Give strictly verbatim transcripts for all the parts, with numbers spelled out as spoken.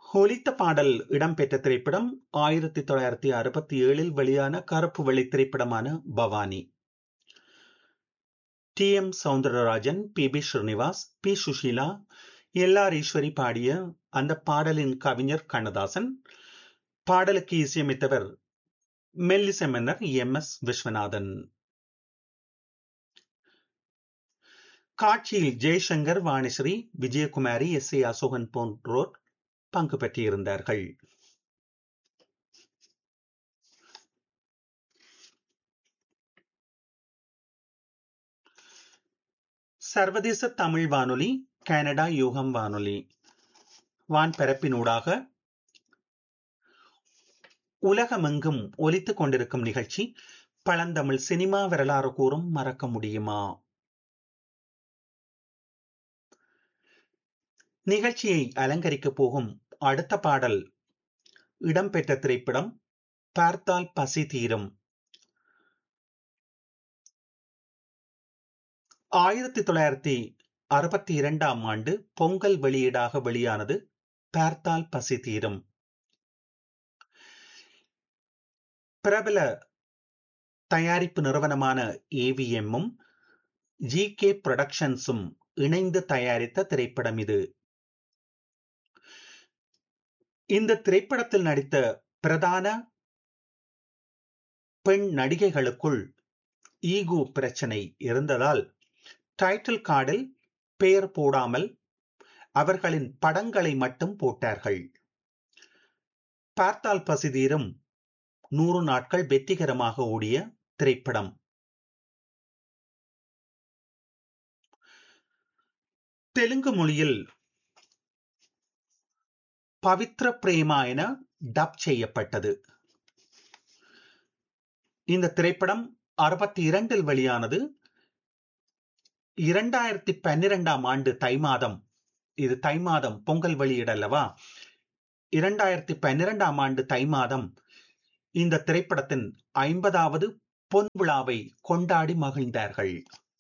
ஒலித்த பாடல் இடம்பெற்ற திரைப்படம் ஆயிரத்தி தொள்ளாயிரத்தி அறுபத்தி ஏழில் வெளியான கருப்பு வெள்ளை திரைப்படமான Bhavani. D M Soundararajan, B B Srinivas, B Sushila, L R Eswari பாடிய அந்த பாடலின் கவிஞர் கண்ணதாசன். பாடலுக்கு இசையமைத்தவர் மெல்லிசை மன்னர் எம் எஸ் விஸ்வநாதன். காட்சியில் ஜெய்சங்கர், வாணிஸ்ரீ, விஜயகுமாரி, எஸ் ஏ அசோகன் போன்றோர் பங்கு பெற்றிருந்தார்கள். சர்வதேச தமிழ் வானொலி, கனடா யூகம் வானொலி வான்பரப்பினூடாக உலகமெங்கும் ஒலித்துக் கொண்டிருக்கும் நிகழ்ச்சி பழந்தமிழ் சினிமா வரலாறு கூறும் மறக்க முடியுமா. நிகழ்ச்சியை அலங்கரிக்க போகும் அடுத்த பாடல் இடம்பெற்ற திரைப்படம் பார்த்தால் பசி தீரும். ஆயிரத்தி தொள்ளாயிரத்தி அறுபத்தி இரண்டாம் ஆண்டு பொங்கல் வெளியீடாக வெளியானது பார்த்தால் பசி தீரும். பிரபல தயாரிப்பு நிறுவனமான ஏவிஎம்மும் ஜி கே புரொடக்ஷன்ஸும் இணைந்து தயாரித்த திரைப்படம் இது. இந்த திரைப்படத்தில் நடித்த பிரதான பெண் நடிகைகளுக்குள் ஈகோ பிரச்சனை இருந்ததால் டைட்டில் கார்டில் பெயர் போடாமல் அவர்களின் படங்களை மட்டும் போட்டார்கள். பார்த்தால் பசிதீரும் நூறு நாட்கள் வெற்றிகரமாக ஓடிய திரைப்படம். தெலுங்கு மொழியில் பவித்ர பிரேமா என டப் செய்யப்பட்டது. இந்த திரைப்படம் அறுபத்தி இரண்டில் வெளியானது. இரண்டாயிரத்தி பன்னிரெண்டாம் ஆண்டு தை மாதம், இது தை மாதம் பொங்கல் வெளியிடல்லவா, இரண்டாயிரத்தி பன்னிரெண்டாம் ஆண்டு தை மாதம் இந்த திரைப்படத்தின் ஐம்பதாவது பொன் விழாவை கொண்டாடி மகிழ்ந்தார்கள்.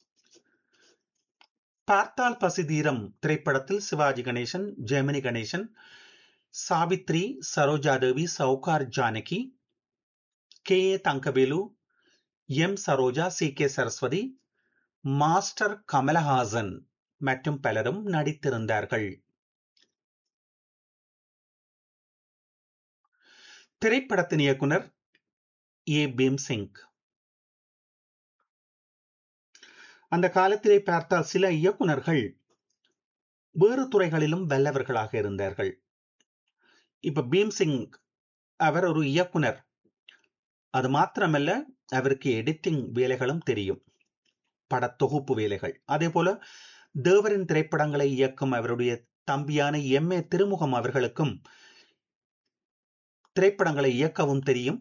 பார்த்தால் பசிதீரம் திரைப்படத்தில் Sivaji Ganesan, Gemini Ganesan, Savitri, Saroja Devi, Sowcar Janaki, K A Thangavelu, M Saroja, C K Saraswati, master Kamal Haasan மற்றும் பலரும் நடித்திருந்தார்கள். திரைப்படத்தின் இயக்குனர் ஏ பீம்சிங். அந்த காலத்திலே பார்த்தால் சில இயக்குனர்கள் வேறு துறைகளிலும் வல்லவர்களாக இருந்தார்கள். இப்ப பீம்சிங் அவர் ஒரு இயக்குனர், அது மாத்திரமல்ல அவருக்கு எடிட்டிங் வேலைகளும் தெரியும், படத்தொகுப்பு வேலைகள். அதே போல தேவரின் திரைப்படங்களை இயக்கும் அவருடைய தம்பியான எம் ஏ திருமுகம் அவர்களுக்கும் திரைப்படங்களை இயக்கவும் தெரியும்,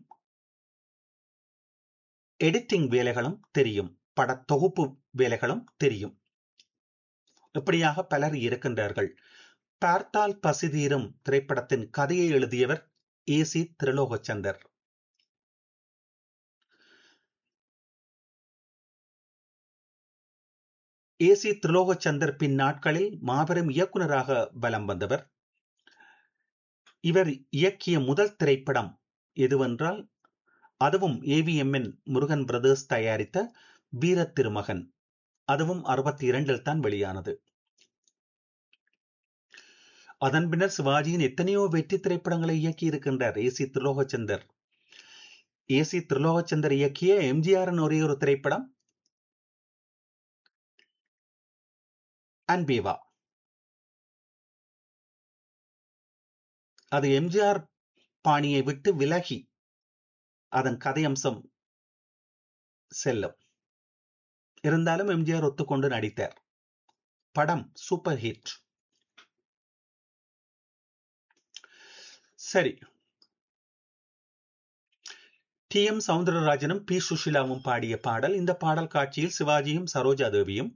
எடிட்டிங் வேலைகளும் தெரியும், படத்தொகுப்பு வேலைகளும் தெரியும். இப்படியாக பலர் இருக்கின்றார்கள். பார்த்தால் பசிதீரும் திரைப்படத்தின் கதையை எழுதியவர் A C Tirulokchandar. A C Tirulokchandar பின் நாட்களில் மாபெரும் இயக்குனராக வலம் வந்தவர். இவர் இயக்கிய முதல் திரைப்படம் எதுவென்றால் அதுவும் ஏவிஎம்மின் முருகன் பிரதர்ஸ் தயாரித்த வீர திருமகன். அதுவும் அறுபத்தி இரண்டில் தான் வெளியானது. அதன் பின்னர் சிவாஜியின் எத்தனையோ வெற்றி திரைப்படங்களை இயக்கி இருக்கின்றார் A C Tirulokchandar. A C Tirulokchandar இயக்கிய எம்ஜிஆரின் ஒரே ஒரு திரைப்படம் அன்பேவா. அது எம்ஜிஆர் பாணியை விட்டு விலகி அதன் கதையம்சம் செல்லும். இருந்தாலும் எம்ஜிஆர் ஒத்துக்கொண்டு நடித்தார். படம் சூப்பர் ஹிட். சரி, டி எம் சௌந்தரராஜனும் பி சுஷீலாவும் பாடிய பாடல். இந்த பாடல் காட்சியில் சிவாஜியும் சரோஜா தேவியும்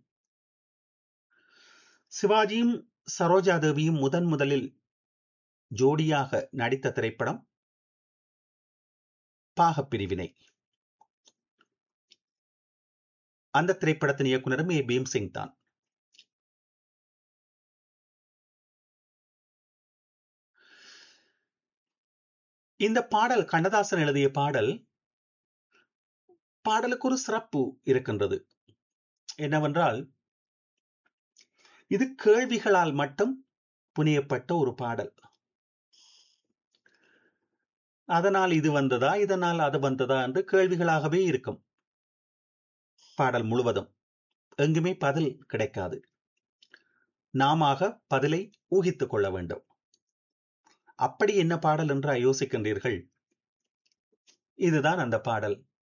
சிவாஜியும் சரோஜா தேவியும் முதன் முதலில் ஜோடியாக நடித்த திரைப்படம் பாகப்பிரிவினை. அந்த திரைப்படத்தின் இயக்குனரும் ஏ பீம்சிங் தான். இந்த பாடல் கண்ணதாசன் எழுதிய பாடல். பாடலுக்கு ஒரு சிறப்பு இருக்கின்றது. என்னவென்றால், இது கேள்விகளால் மட்டும் புனையப்பட்ட ஒரு பாடல். அதனால் இது வந்ததா, இதனால் அது வந்ததா என்று கேள்விகளாகவே இருக்கும். பாடல் முழுவதும் எங்குமே பதில் கிடைக்காது. நாமாக பதிலை ஊகித்துக் கொள்ள வேண்டும். அப்படி என்ன பாடல் என்று யோசிக்கின்றீர்கள்? இதுதான் அந்த பாடல்.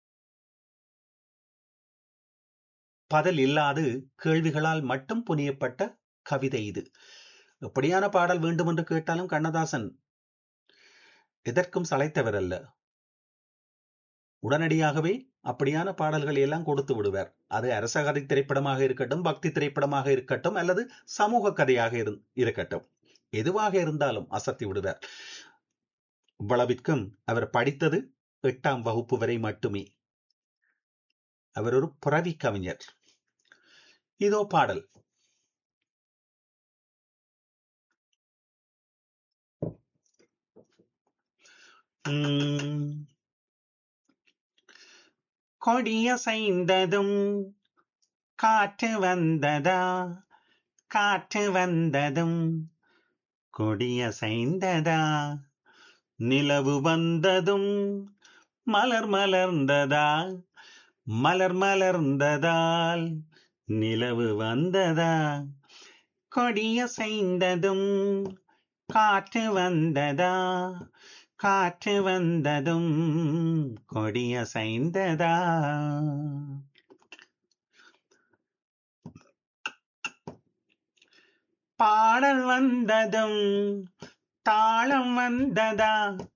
பதில் இல்லாது கேள்விகளால் மட்டும் புனையப்பட்ட கவிதை இது. எப்படியான பாடல் வேண்டும் என்று கேட்டாலும் கண்ணதாசன் எதற்கும் சளைத்தவர் அல்ல. உடனடியாகவே அப்படியான பாடல்களை எல்லாம் கொடுத்து விடுவார். அது அரசகதை திரைப்படமாக இருக்கட்டும், பக்தி திரைப்படமாக இருக்கட்டும், அல்லது சமூக கதையாக இருக்கட்டும், எதுவாக இருந்தாலும் அசத்தி விடுவார். இவ்வளவிற்கும் அவர் படித்தது எட்டாம் வகுப்பு வரை மட்டுமே. அவர் ஒரு புரவி கவிஞர். இதோ பாடல். கொடியசைந்ததும் காற்று வந்ததா, காற்று வந்ததும் கொடியசைந்ததா, நிலவு வந்ததும் மலர் மலர்ந்ததா, மலர் மலர்ந்ததால் நிலவு வந்ததா, கொடியசைந்ததும் காற்று வந்ததா, காற்று வந்ததும் கொடியசைந்ததா. பாடல் வந்ததும் தாளம் வந்ததா,